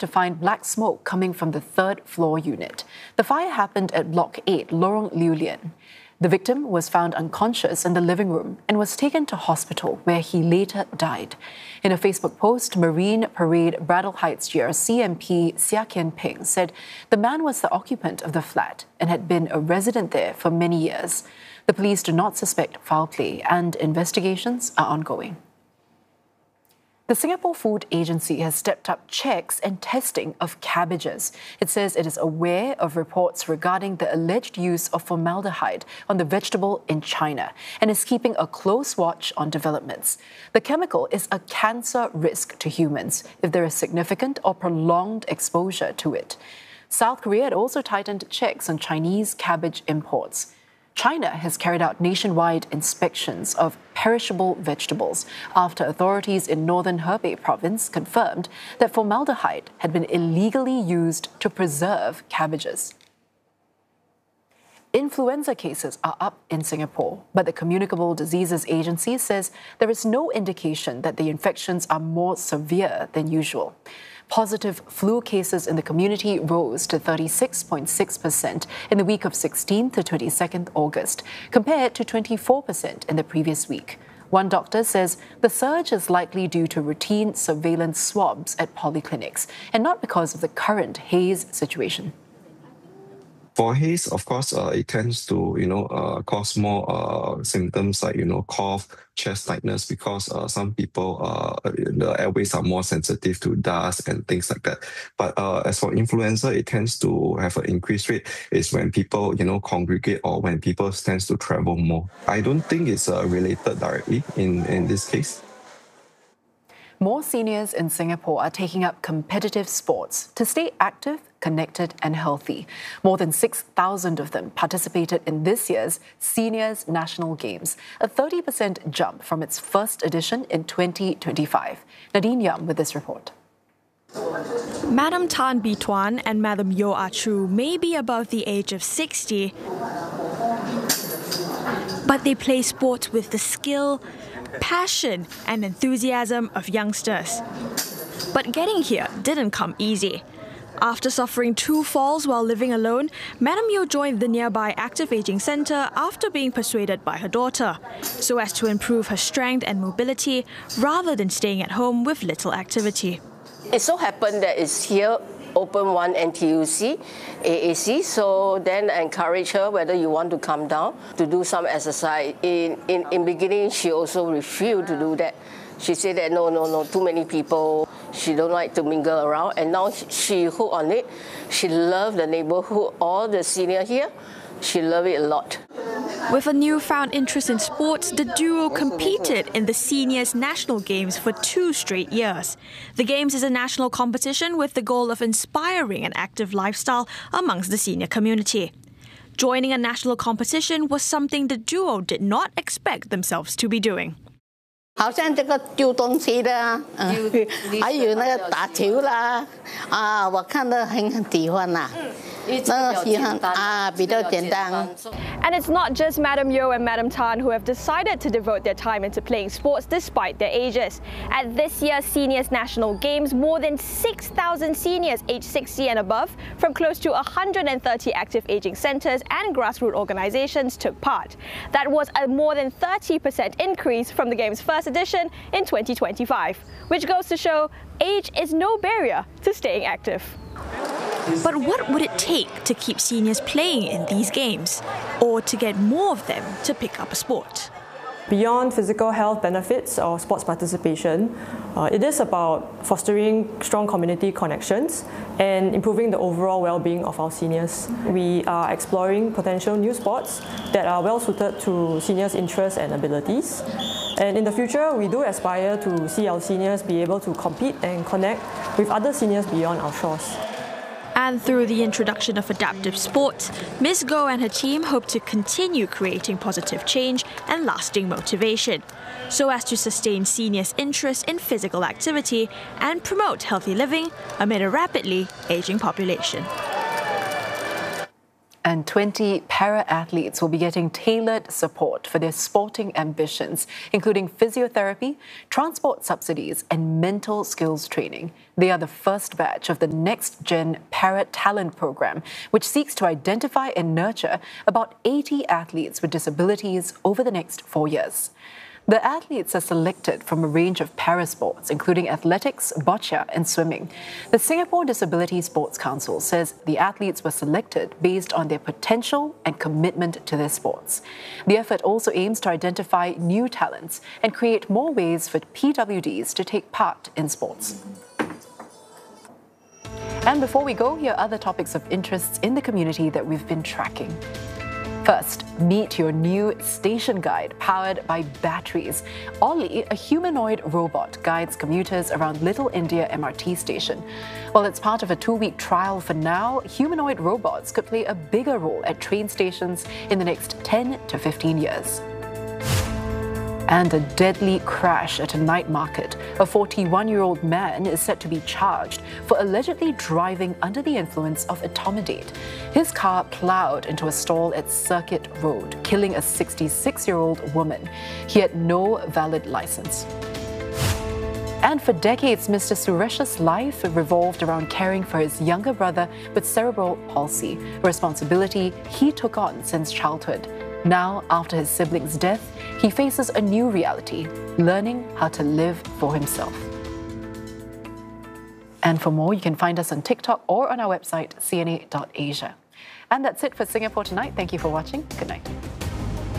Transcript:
to find black smoke coming from the third floor unit. The fire happened at Block 8, Lorong Lew Lian. The victim was found unconscious in the living room and was taken to hospital, where he later died. In a Facebook post, Marine Parade Bradel Heights GRC MP Seah Kian Peng said the man was the occupant of the flat and had been a resident there for many years. The police do not suspect foul play and investigations are ongoing. The Singapore Food Agency has stepped up checks and testing of cabbages. It says it is aware of reports regarding the alleged use of formaldehyde on the vegetable in China and is keeping a close watch on developments. The chemical is a cancer risk to humans if there is significant or prolonged exposure to it. South Korea had also tightened checks on Chinese cabbage imports. China has carried out nationwide inspections of perishable vegetables after authorities in northern Hebei province confirmed that formaldehyde had been illegally used to preserve cabbages. Influenza cases are up in Singapore, but the Communicable Diseases Agency says there is no indication that the infections are more severe than usual. Positive flu cases in the community rose to 36.6% in the week of 16th to 22nd August, compared to 24% in the previous week. One doctor says the surge is likely due to routine surveillance swabs at polyclinics and not because of the current haze situation. For haze, of course, it tends to, cause more symptoms like, cough, chest tightness, because some people, the airways are more sensitive to dust and things like that. But as for influenza, it tends to have an increased rate. It's when people, congregate or when people tends to travel more. I don't think it's related directly in this case. More seniors in Singapore are taking up competitive sports to stay active, connected and healthy. More than 6,000 of them participated in this year's Seniors National Games, a 30% jump from its first edition in 2025. Nadine Yam with this report. Madam Tan Bee Tuan and Madam Yeo Ah Chu may be above the age of 60, but they play sports with the skill, passion and enthusiasm of youngsters. But getting here didn't come easy. After suffering 2 falls while living alone, Madam Yeo joined the nearby Active Ageing Centre after being persuaded by her daughter, so as to improve her strength and mobility rather than staying at home with little activity. It so happened that it's here, open one NTUC, AAC, so then I encourage her whether you want to come down to do some exercise. In beginning, she also refused to do that. She said that no, too many people, she don't like to mingle around, and now she hooked on it. She loved the neighborhood, all the senior here, she loved it a lot. With a newfound interest in sports, the duo competed in the Seniors National Games for 2 straight years. The Games is a national competition with the goal of inspiring an active lifestyle amongst the senior community. Joining a national competition was something the duo did not expect themselves to be doing. 好像这个丢东西的，还有那个打球啦，我看得很喜欢呐。那个喜欢比较简单。 And it's not just Madam Yeo and Madam Tan who have decided to devote their time into playing sports despite their ages. At this year's Seniors National Games, more than 6,000 seniors aged 60 and above from close to 130 active aging centres and grassroots organisations took part. That was a more than 30% increase from the Games' first edition in 2025, which goes to show age is no barrier to staying active. But what would it take to keep seniors playing in these games, or to get more of them to pick up a sport? Beyond physical health benefits of sports participation, it is about fostering strong community connections and improving the overall well-being of our seniors. We are exploring potential new sports that are well suited to seniors' interests and abilities. And in the future, we do aspire to see our seniors be able to compete and connect with other seniors beyond our shores. And through the introduction of adaptive sports, Ms. Goh and her team hope to continue creating positive change and lasting motivation, so as to sustain seniors' interest in physical activity and promote healthy living amid a rapidly aging population. And 20 para-athletes will be getting tailored support for their sporting ambitions, including physiotherapy, transport subsidies, and mental skills training. They are the first batch of the Next Gen Para-Talent Program, which seeks to identify and nurture about 80 athletes with disabilities over the next 4 years. The athletes are selected from a range of para-sports, including athletics, boccia, and swimming. The Singapore Disability Sports Council says the athletes were selected based on their potential and commitment to their sports. The effort also aims to identify new talents and create more ways for PWDs to take part in sports. And before we go, here are other topics of interest in the community that we've been tracking. First, meet your new station guide powered by batteries. Ollie, a humanoid robot, guides commuters around Little India MRT station. While it's part of a 2-week trial for now, humanoid robots could play a bigger role at train stations in the next 10 to 15 years. And a deadly crash at a night market. A 41-year-old man is set to be charged for allegedly driving under the influence of etomidate. His car plowed into a stall at Circuit Road, killing a 66-year-old woman. He had no valid license. And for decades, Mr. Suresh's life revolved around caring for his younger brother with cerebral palsy, a responsibility he took on since childhood. Now, after his sibling's death, he faces a new reality, learning how to live for himself. And for more, you can find us on TikTok or on our website, cna.asia. And that's it for Singapore Tonight. Thank you for watching. Good night.